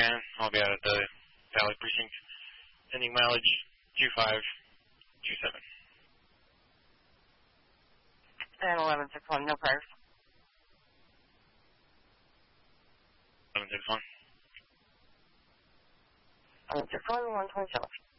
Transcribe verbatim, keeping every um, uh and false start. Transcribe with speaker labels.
Speaker 1: And I'll be out at the Valley Precinct. Sending mileage two five two seven.
Speaker 2: And eleven six one, no priors.
Speaker 1: eleven six one.
Speaker 2: eleven six one, one twenty-seven.